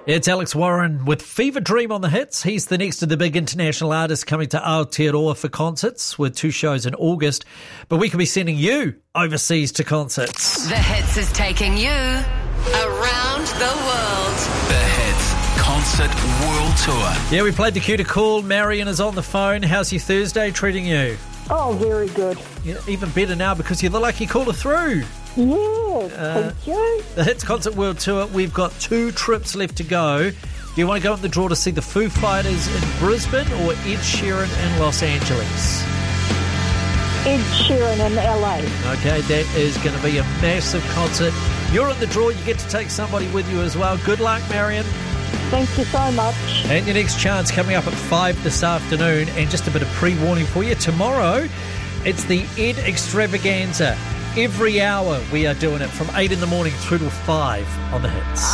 It's Alex Warren with Fever Dream on the hits. He's the next of the big international artists coming to Aotearoa for concerts with 2 shows in August. But we could be sending you overseas to concerts. The Hits is taking you around the world. The Hits Concert World Tour. Yeah, we played the cue to call. Marion is on the phone. How's your Thursday treating you? Oh, very good. Yeah, even better now because you're the lucky caller through. Yes, thank you. The Hits Concert World Tour, we've got 2 trips left to go. Do you want to go in the draw to see the Foo Fighters in Brisbane or Ed Sheeran in Los Angeles? Ed Sheeran in LA. Okay, that is going to be a massive concert. You're in the draw. You get to take somebody with you as well. Good luck, Marion. Thank you so much. And your next chance coming up at 5 this afternoon. And just a bit of pre-warning for you. Tomorrow, it's the Ed Extravaganza. Every hour we are doing it from 8 in the morning through till 5 on the Hits.